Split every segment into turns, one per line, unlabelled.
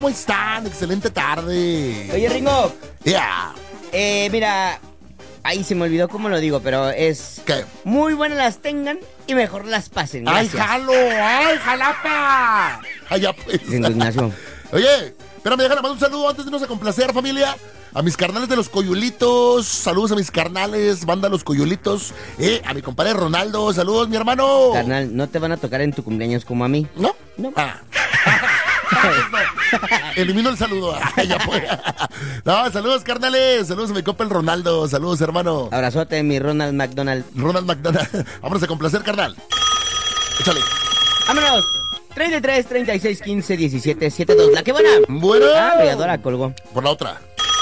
¿Cómo están? Excelente tarde.
Oye, Ringo.
Ya.
Mira, ahí se me olvidó cómo lo digo, pero es...
¿Qué?
Muy buenas las tengan y mejor las pasen. Gracias.
¡Ay, jalo! ¡Ay, jalapa! ¡Ay, ya pues!
Ringo Ignacio.
Oye, espérame, déjame mandar un saludo antes de irnos a complacer, familia. A mis carnales de los Coyulitos, saludos a mis carnales, banda Los Coyulitos. A mi compadre Ronaldo, saludos, mi hermano.
Carnal, ¿no te van a tocar en tu cumpleaños como a mí?
¿No?
No.
Ah. Elimino el saludo. Ya fue. No, saludos, carnales. Saludos a mi compa el Ronaldo. Saludos, hermano.
Abrazote, mi Ronald McDonald.
Ronald McDonald. Vámonos a complacer, carnal. Échale.
¡Vámonos! 33, 36, 15, 17, 72. ¡La que buena!
Bueno.
Ah, Brilladora colgó.
Por la otra.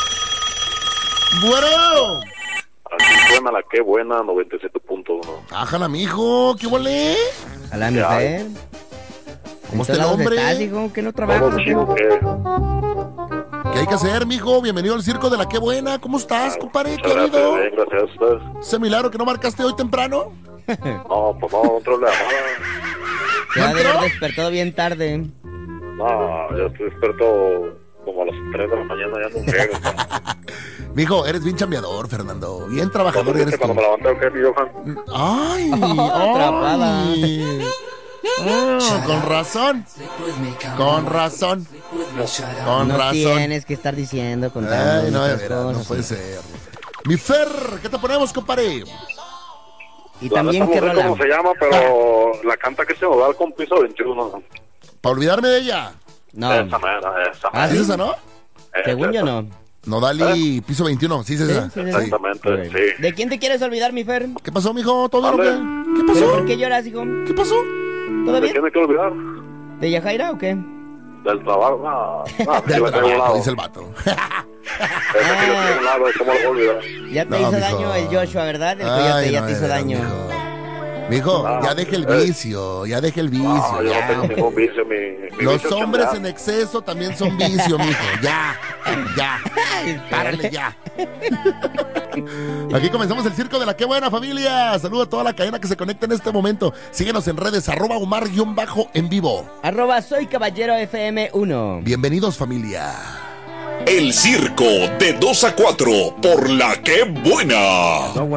Bueno.
Así suena la que buena, 97.1.
Ájala, mijo. ¿Qué huele?
Hola, mi Fer.
¿Cómo está
¿En
el
todos lados
hombre?
estás, hijo? ¿Que no trabajas?
Todo chido, ¿qué?
¿Qué hay que hacer, mijo? Bienvenido al circo de la Qué Buena. ¿Cómo estás, compadre? ¿Qué ha
Muchas
habido?
gracias, bien, gracias a ustedes.
¿Ese milagro que no marcaste hoy temprano?
No, pues no entró la llamada.
Se ha de
¿Entró?
haber despertado bien tarde.
No, yo estoy despierto como a las 3 de la mañana, ya no llego.
Mijo, eres bien chambeador, Fernando. Bien trabajador eres tú.
Cuando me levanté, ¿qué, mi Johan?
¡Ay!
Atrapada.
¡Ay! Con razón. Con razón. Con
No
razón.
tienes que estar diciendo, contando
Ay, no, de
muchas
veras, no
cosas,
puede
sí.
ser. Mi Fer, ¿qué te ponemos, compadre?
Y
La
también
neta
que
no sé
rola.
cómo se llama, pero la canta que se nos da con piso 21.
Para olvidarme de ella.
No,
Esa mera, esa
Ah,
¿Es
¿sí?
esa, no?
según yo
esa.
no.
Nodali, piso 21. Sí, es esa.
Sí, sí, sí.
Exactamente,
Ok.
sí.
¿De quién te quieres olvidar, mi Fer?
¿Qué pasó, mijo? ¿Todo bien o
Vale.
qué? ¿Qué
¿Pero
pasó?
por qué lloras, hijo?
¿Qué pasó?
¿Todo
¿De
bien?
quién hay que olvidar?
¿De Yajaira o qué?
Del trabajo. No,
Del
que la tengo a un
trabajo,
lado.
dice el vato.
Esa que la tengo a un lado, ¿cómo la voy a olvidar?
Ya te
No,
hizo
mijo.
daño el Joshua, ¿verdad? El coyote
Ay,
ya
no,
te hizo
de veras,
daño.
Mijo,
Ah,
ya deje el vicio, ya deje el vicio.
No, yo
ya.
no tengo ningún vicio. Mi
Los
vicio es
hombres
chambear.
en exceso también son vicio, mijo. Ya, ya. Párale ya. Aquí comenzamos el circo de la Qué Buena, familia. Saludo a toda la cadena que se conecta en este momento. Síguenos en redes, @Omar_en vivo.
@soy caballero FM1.
Bienvenidos, familia.
El circo de 2 a 4 por la Qué Buena.